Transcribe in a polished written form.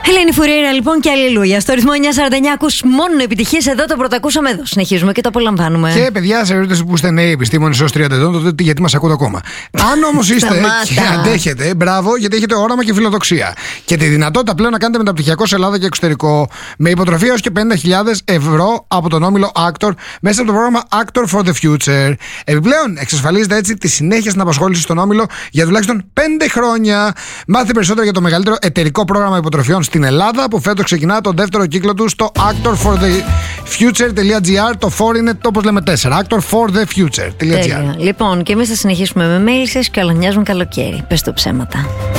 Ελένη Φουρέιρα λοιπόν και αλληλούια. Στο ρυθμό 949 ακούς μόνο επιτυχίες. Εδώ το πρωτακούσαμε, εδώ συνεχίζουμε και το απολαμβάνουμε. Και παιδιά, σε περίπτωση που είστε νέοι επιστήμονες έως 30 ετών, τότε γιατί μας ακούτε ακόμα. Αν όμως είστε και αντέχετε, μπράβο, γιατί έχετε όραμα και φιλοδοξία. Και τη δυνατότητα πλέον να κάνετε μεταπτυχιακό σε Ελλάδα και εξωτερικό, με υποτροφία έως και 50.000 ευρώ από τον όμιλο Actor μέσα από το πρόγραμμα Actor for the Future. Επιπλέον, εξασφαλίζετε έτσι τη συνέχεια στην απασχόληση στον όμιλο για τουλάχιστον 5 χρόνια. Μάθετε περισσότερο για το μεγαλύτερο εταιρικό πρόγραμμα υποτροφιών στην Ελλάδα, που φέτος ξεκινά τον δεύτερο κύκλο του στο actorforthefuture.gr. Το 4 είναι όπως λέμε 4. actorforthefuture.gr. Λοιπόν, και εμείς θα συνεχίσουμε με mail σας και όλα μοιάζουν καλοκαίρι. Πες το ψέματα.